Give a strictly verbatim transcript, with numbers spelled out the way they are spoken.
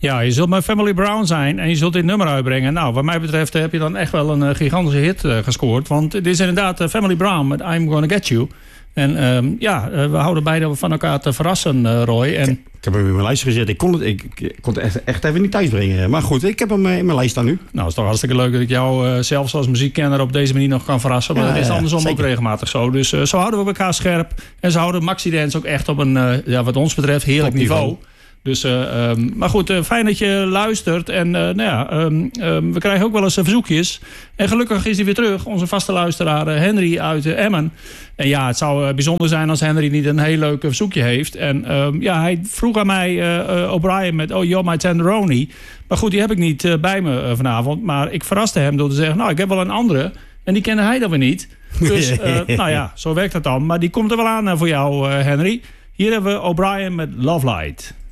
Ja, je zult met Family Brown zijn en je zult dit nummer uitbrengen. Nou, wat mij betreft heb je dan echt wel een uh, gigantische hit uh, gescoord. Want dit is inderdaad uh, Family Brown met I'm Gonna Get You. En um, ja, uh, we houden beide van elkaar te verrassen, uh, Roy. En... Ik, ik heb hem in mijn lijst gezet. Ik kon het, ik, ik kon het echt, echt even niet thuis brengen. Maar goed, ik heb hem in mijn lijst staan nu. Nou, het is toch hartstikke leuk dat ik jou uh, zelfs als muziekkenner op deze manier nog kan verrassen. Maar ja, dat is andersom ja, ook regelmatig zo. Dus uh, zo houden we elkaar scherp. En zo houden Maxi Dance ook echt op een, uh, ja, wat ons betreft, heerlijk niveau. niveau. Dus, uh, um, maar goed, uh, fijn dat je luistert. En uh, nou ja, um, um, we krijgen ook wel eens uh, verzoekjes. En gelukkig is hij weer terug, onze vaste luisteraar uh, Henry uit uh, Emmen. En ja, het zou uh, bijzonder zijn als Henry niet een heel leuk verzoekje heeft. En um, ja, hij vroeg aan mij, uh, uh, O'Brien met Oh You're My Tenderoni. Maar goed, die heb ik niet uh, bij me uh, vanavond. Maar ik verraste hem door te zeggen, nou, ik heb wel een andere. En die kende hij dan weer niet. Dus, uh, nou ja, zo werkt het dan. Maar die komt er wel aan uh, voor jou, uh, Henry. Hier hebben we O'Brien met Love Light.